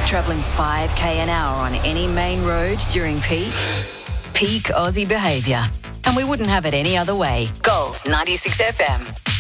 travelling 5k an hour on any main road during peak? Peak Aussie behaviour. And we wouldn't have it any other way. Gold 96 FM.